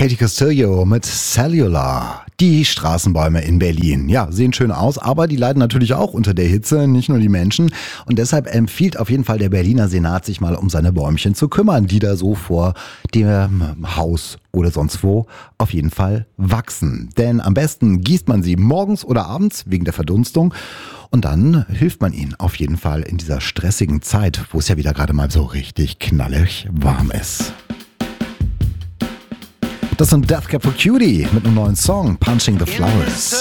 Katie Castillo mit Cellular. Die Straßenbäume in Berlin. Ja, sehen schön aus, aber die leiden natürlich auch unter der Hitze, nicht nur die Menschen. Und deshalb empfiehlt auf jeden Fall der Berliner Senat, sich mal um seine Bäumchen zu kümmern, die da so vor dem Haus oder sonst wo auf jeden Fall wachsen. Denn am besten gießt man sie morgens oder abends wegen der Verdunstung. Und dann hilft man ihnen auf jeden Fall in dieser stressigen Zeit, wo es ja wieder gerade mal so richtig knallig warm ist. Das sind Death Cab for Cutie mit einem neuen Song, Punching the Flowers.